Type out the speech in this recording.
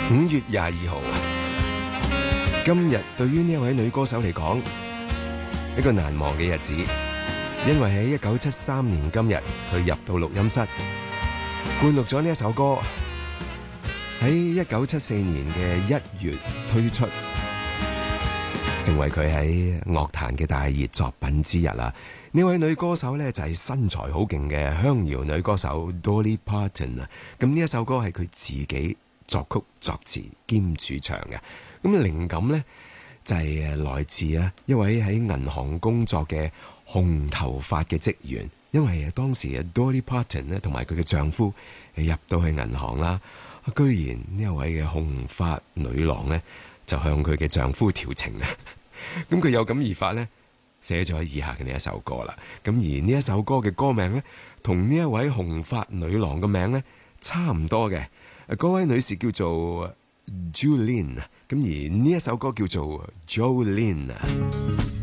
5月22號，今日對於呢一位女歌手嚟講，一個難忘嘅日子，因為喺1973年今日，佢入到錄音室，灌錄咗呢一首歌，喺1974年嘅1月推出，成為佢喺樂壇嘅大熱作品之一啦。呢位女歌手呢，就係身材好勁嘅鄉謠女歌手 Dolly Parton 啊。咁呢一首歌係佢自己作曲作詞兼主唱嘅。咁靈感呢，就係來自一位喺銀行工作嘅紅頭髮嘅職員，因為當時 Dolly Parton 呢同埋佢嘅丈夫入到去銀行啦，居然呢一位嘅紅髮女郎呢，就向佢嘅丈夫調情啊！咁佢有感而發呢，寫咗以下嘅呢一首歌啦。咁而呢一首歌嘅歌名呢，同呢一位紅髮女郎嘅名呢，差唔多嘅。嗰位女士叫做 Julene， 咁而呢一首歌叫做 Jolene。